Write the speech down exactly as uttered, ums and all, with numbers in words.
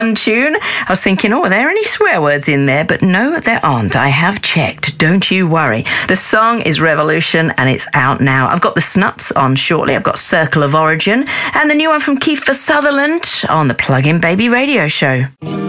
tune. I was thinking, oh, are there any swear words in there? But no, there aren't. I have checked. Don't you worry. The song is Revolution and it's out now. I've got the Snuts on shortly. I've got Circle of Origin and the new one from Kiefer Sutherland on the Plug-in Baby Radio Show.